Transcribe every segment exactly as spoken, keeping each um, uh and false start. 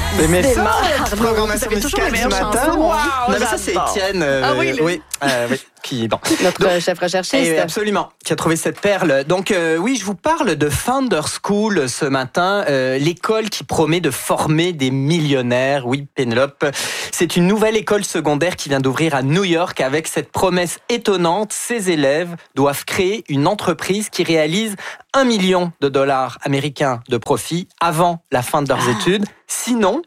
Mais ça, Arnaud, programmation musicale du matin. Wow, non, mais ça, c'est Étienne. Euh, ah oui, oui, euh, oui, qui, bon. Notre Donc, chef recherchiste. Absolument, qui a trouvé cette perle. Donc, euh, oui, je vous parle de Founders School ce matin, euh, l'école qui promet de former des millionnaires. Oui, Pénélope. C'est une nouvelle école secondaire qui vient d'ouvrir à New York avec cette promesse étonnante. Ses élèves doivent créer une entreprise qui réalise un million de dollars américains de profit avant la fin de leurs ah. études. Sinon,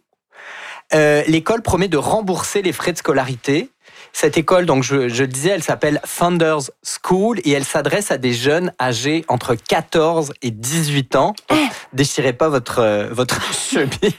euh, l'école promet de rembourser les frais de scolarité. Cette école, donc je, je le disais, elle s'appelle Founders School et elle s'adresse à des jeunes âgés entre quatorze et dix-huit ans. Donc, déchirez pas votre euh, votre chemise.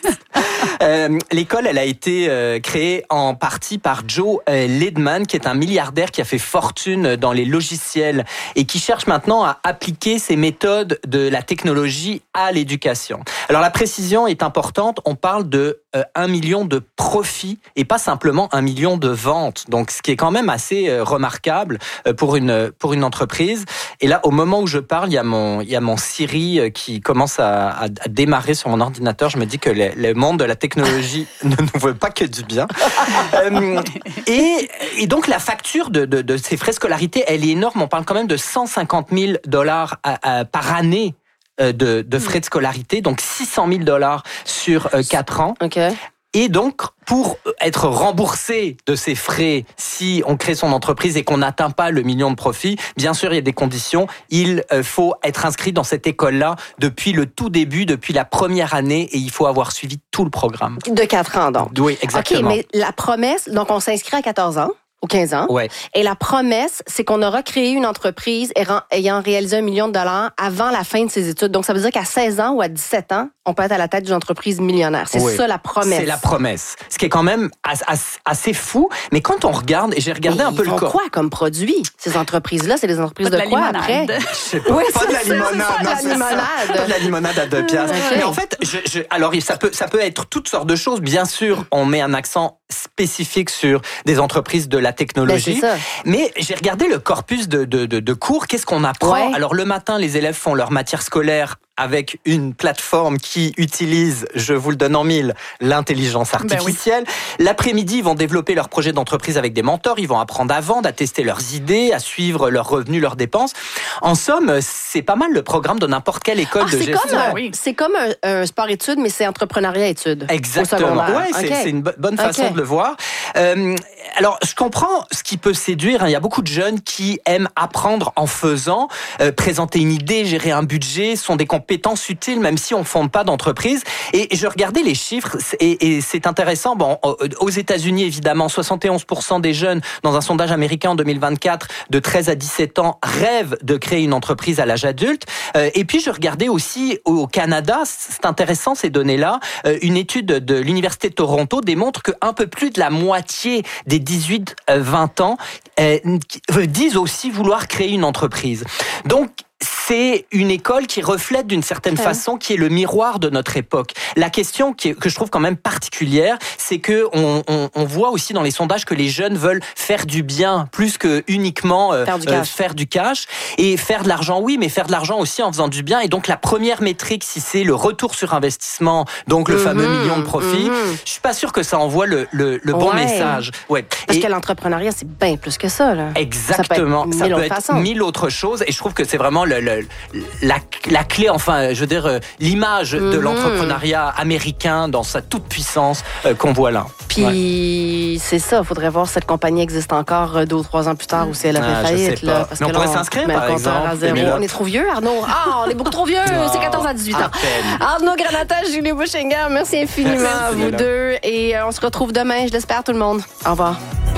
Euh, l'école, elle a été euh, créée en partie par Joe euh, Lidman, qui est un milliardaire qui a fait fortune dans les logiciels et qui cherche maintenant à appliquer ses méthodes de la technologie à l'éducation. Alors la précision est importante, on parle de euh, un million de profits et pas simplement un million de ventes. Donc ce qui est quand même assez euh, remarquable euh, pour une pour une entreprise. Et là, au moment où je parle, il y a mon il y a mon Siri euh, qui commence à, à, à démarrer sur mon ordinateur. Je me dis que le, le monde de la technologie ne nous veut pas que du bien. euh, et, et donc la facture de, de, de ces frais de scolarité, elle est énorme. On parle quand même de cent cinquante mille dollars à, à, par année euh, de, de frais de scolarité, donc six cent mille dollars sur euh, quatre ans. Okay. Et donc, pour être remboursé de ces frais, si on crée son entreprise et qu'on n'atteint pas le million de profit, bien sûr, il y a des conditions. Il faut être inscrit dans cette école-là depuis le tout début, depuis la première année, et il faut avoir suivi tout le programme. De quatre ans, donc. Oui, exactement. OK, mais la promesse, donc on s'inscrit à quatorze ans. Ou quinze ans. Ouais. Et la promesse, c'est qu'on aura créé une entreprise ayant réalisé un million de dollars avant la fin de ses études. Donc, ça veut dire qu'à seize ans ou à dix-sept ans, on peut être à la tête d'une entreprise millionnaire. C'est oui. ça la promesse. C'est la promesse. Ce qui est quand même assez fou. Mais quand on regarde, et j'ai regardé et un peu le corps. Ils font quoi comme produit, ces entreprises-là? C'est des entreprises pas de, de quoi limonade. Après? Je sais pas. Oui, pas de la limonade. C'est ça, non, la c'est limonade. Ça. Pas de la limonade à deux piastres. Okay. Mais en fait, je, je, alors ça peut, ça peut être toutes sortes de choses. Bien sûr, on met un accent spécifique sur des entreprises de la technologie. Ben, Mais j'ai regardé le corpus de, de, de, de cours. Qu'est-ce qu'on apprend? Ouais. Alors le matin, les élèves font leur matière scolaire avec une plateforme qui utilise, je vous le donne en mille, l'intelligence artificielle. Ben oui. L'après-midi, ils vont développer leur projet d'entreprise avec des mentors. Ils vont apprendre à vendre, à tester leurs idées, à suivre leurs revenus, leurs dépenses. En somme, c'est pas mal le programme de n'importe quelle école ah, de c'est gestion. Comme un, oui. C'est comme un, un sport-études, mais c'est entrepreneuriat-études. Exactement. Ouais, c'est, okay. c'est une bonne façon okay. de le voir. Euh, alors, je comprends ce qui peut séduire. Il y a beaucoup de jeunes qui aiment apprendre en faisant, euh, présenter une idée, gérer un budget, sont des compétences utiles, même si on ne fonde pas d'entreprise. Et je regardais les chiffres, et, et c'est intéressant. Bon, aux États-Unis, évidemment, soixante et onze pour cent des jeunes, dans un sondage américain en deux mille vingt-quatre, de treize à dix-sept ans, rêvent de créer une entreprise à l'âge adulte. Euh, et puis, je regardais aussi au Canada, c'est intéressant ces données-là, euh, une étude de l'Université de Toronto démontre qu'un peu plus de la moitié des dix-huit vingt ans euh, disent aussi vouloir créer une entreprise. Donc, c'est une école qui reflète d'une certaine ouais. façon, qui est le miroir de notre époque. La question qui est, que je trouve quand même particulière, c'est que on, on, on voit aussi dans les sondages que les jeunes veulent faire du bien plus que uniquement euh, faire, du euh, faire du cash et faire de l'argent. Oui, mais faire de l'argent aussi en faisant du bien. Et donc la première métrique, si c'est le retour sur investissement, donc le mmh, fameux million de profit, mmh. je suis pas sûr que ça envoie le, le, le bon ouais. message. Ouais. Parce et que l'entrepreneuriat, c'est bien plus que ça. Là. Exactement. Ça peut être mille, ça peut être mille autres choses. Et je trouve que c'est vraiment le, le La, la clé, enfin, je veux dire, l'image mmh. de l'entrepreneuriat américain dans sa toute puissance euh, qu'on voit là. Puis ouais. c'est ça, il faudrait voir si cette compagnie existe encore deux ou trois ans plus tard ou si elle a fait ah, faillite. Là, parce Mais on que pourrait là, on s'inscrire, par exemple. À zéro. On est trop vieux, Arnaud? Ah, on est beaucoup trop vieux. Oh, c'est quatorze à dix-huit ans. Arnaud Granata, Julie Bouchinger, merci infiniment merci, à vous deux. Et euh, on se retrouve demain, je l'espère, tout le monde. Au revoir.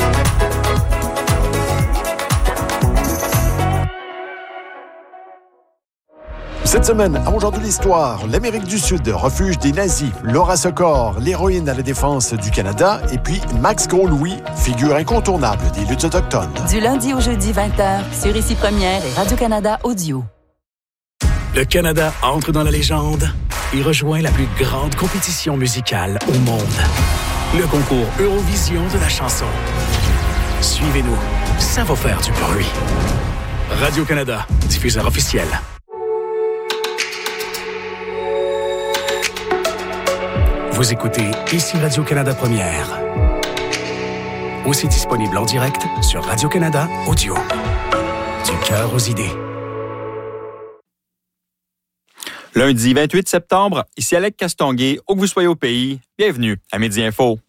Cette semaine, à Aujourd'hui l'Histoire, l'Amérique du Sud, refuge des nazis, Laura Sokor, l'héroïne à la défense du Canada, et puis Max Gros-Louis, figure incontournable des luttes autochtones. Du lundi au jeudi vingt heures, sur Ici Première et Radio-Canada Audio. Le Canada entre dans la légende et rejoint la plus grande compétition musicale au monde. Le concours Eurovision de la chanson. Suivez-nous, ça va faire du bruit. Radio-Canada, diffuseur officiel. Vous écoutez ici Radio-Canada Première. Aussi disponible en direct sur Radio-Canada Audio. Du cœur aux idées. Lundi vingt-huit septembre, ici Alec Castonguay, où que vous soyez au pays, bienvenue à Midi Info.